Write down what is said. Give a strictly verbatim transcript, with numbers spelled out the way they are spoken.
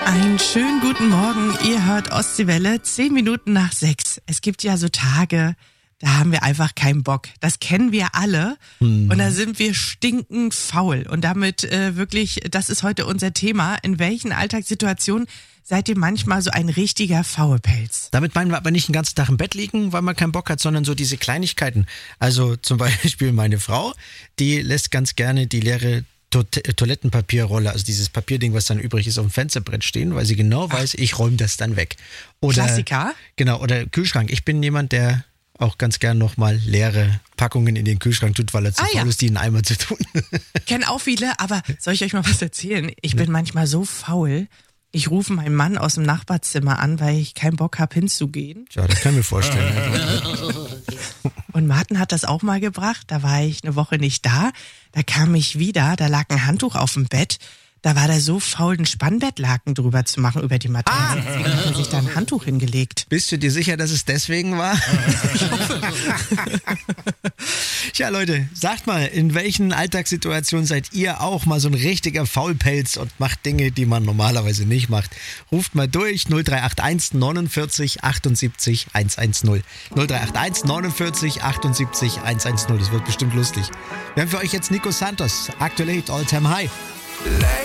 Einen schönen guten Morgen. Ihr hört Ostseewelle, zehn Minuten nach sechs. Es gibt ja so Tage, da haben wir einfach keinen Bock. Das kennen wir alle. Hm. Und da sind wir stinkend faul. Und damit äh, wirklich, das ist heute unser Thema. In welchen Alltagssituationen seid ihr manchmal so ein richtiger Faulpelz? Damit meinen wir aber nicht den ganzen Tag im Bett liegen, weil man keinen Bock hat, sondern so diese Kleinigkeiten. Also zum Beispiel meine Frau, die lässt ganz gerne die leere To- Toilettenpapierrolle, also dieses Papierding, was dann übrig ist, auf dem Fensterbrett stehen, weil sie genau weiß, ich räume das dann weg. Oder, Klassiker? Genau, oder Kühlschrank. Ich bin jemand, der auch ganz gern nochmal leere Packungen in den Kühlschrank tut, weil er zu Ah, faul ja. ist, die in einen Eimer zu tun. Kennen auch viele, aber soll ich euch mal was erzählen? Ich bin manchmal so faul. Ich rufe meinen Mann aus dem Nachbarzimmer an, weil ich keinen Bock habe hinzugehen. Ja, das kann ich mir vorstellen. Und Martin hat das auch mal gebracht. Da war ich eine Woche nicht da. Da kam ich wieder, da lag ein Handtuch auf dem Bett. Da war der so faul, einen Spannbettlaken drüber zu machen über die Matratze. Ah. Deswegen hat er sich da ein Handtuch hingelegt. Bist du dir sicher, dass es deswegen war? Tja, Leute, sagt mal, in welchen Alltagssituationen seid ihr auch mal so ein richtiger Faulpelz und macht Dinge, die man normalerweise nicht macht? Ruft mal durch null drei acht eins neunundvierzig achtundsiebzig hundertzehn. null drei acht eins neunundvierzig achtundsiebzig hundertzehn. Das wird bestimmt lustig. Wir haben für euch jetzt Nico Santos, aktuell All Time High.